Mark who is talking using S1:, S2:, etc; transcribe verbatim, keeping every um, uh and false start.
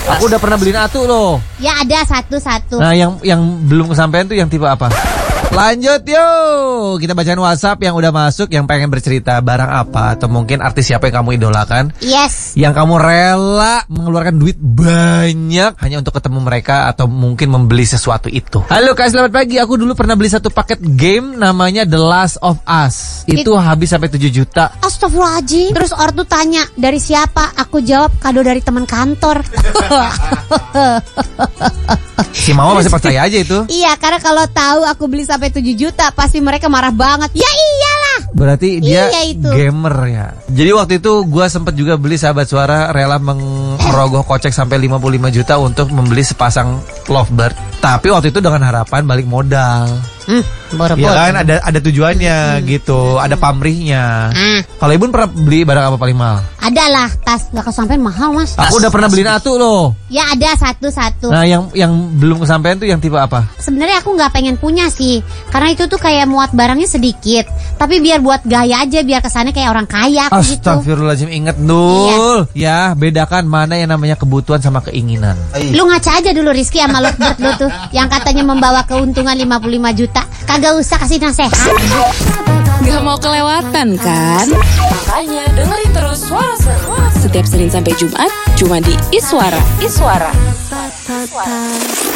S1: Aku udah pernah beliin atu loh.
S2: Ya ada satu-satu.
S1: Nah yang yang belum kesampaian tuh yang tipe apa? Lanjut yuk, kita bacain WhatsApp yang udah masuk, yang pengen bercerita barang apa atau mungkin artis siapa yang kamu idolakan.
S2: Yes.
S1: Yang kamu rela mengeluarkan duit banyak hanya untuk ketemu mereka atau mungkin membeli sesuatu itu. Halo Kak, selamat pagi. Aku dulu pernah beli satu paket game namanya The Last of Us. Itu It... habis sampai tujuh juta.
S2: Astagfirullahaladzim. Terus ortu tanya, dari siapa? Aku jawab, kado dari teman kantor.
S1: Si Mama masih percaya aja itu.
S2: Iya, karena kalau tahu aku beli sampai tujuh juta pasti mereka marah banget. Ya iyalah.
S1: Berarti dia
S2: iya itu.
S1: Gamer ya. Jadi waktu itu gue sempet juga beli Sahabat Suara, rela mengerogoh kocek sampai lima puluh lima juta untuk membeli sepasang lovebird. Tapi waktu itu dengan harapan balik modal.
S2: Hmm,
S1: ya kan ada ada tujuannya hmm. gitu, ada pamrihnya. Hmm. Kalau Ibu pernah beli barang apa paling mahal?
S2: Ada lah, tas nggak kesampean mahal mas.
S1: Aku udah pernah beliin atu loh.
S2: Ya ada satu-satu.
S1: Nah yang yang belum kesampean tuh yang tipe apa?
S2: Sebenarnya aku nggak pengen punya sih, karena itu tuh kayak muat barangnya sedikit. Tapi biar buat gaya aja, biar kesannya kayak orang kaya gitu.
S1: Astagfirullahaladzim, inget Nul. Iya. Ya bedakan mana yang namanya kebutuhan sama keinginan.
S2: Lu ngaca aja dulu Rizky sama lovebird lu tuh, yang katanya membawa keuntungan lima puluh lima juta. Kagak usah kasih nasihat.
S3: Gak mau kelewatan kan? Makanya dengerin terus Suara Seru setiap Senin sampai Jumat cuma di Iswara. Iswara.